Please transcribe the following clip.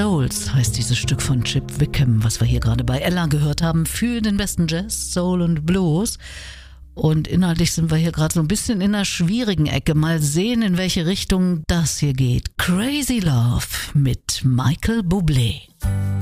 Souls heißt dieses Stück von Chip Wickham, was wir hier gerade bei Ella gehört haben, für den besten Jazz, Soul und Blues. Und inhaltlich sind wir hier gerade so ein bisschen in einer schwierigen Ecke. Mal sehen, in welche Richtung das hier geht. Crazy Love mit Michael Bublé.